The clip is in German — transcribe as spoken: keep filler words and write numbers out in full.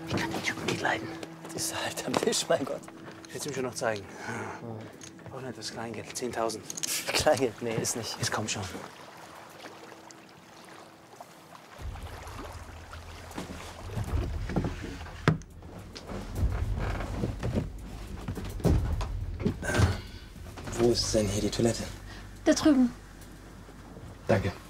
Ich kann den Typen nicht leiden. Ist halt am Tisch, mein Gott. Ich will es ihm schon noch zeigen. Auch nicht das Kleingeld, zehntausend. Kleingeld? Nee, ist nicht. Jetzt komm schon. Wo ist denn hier die Toilette? Da drüben. Danke.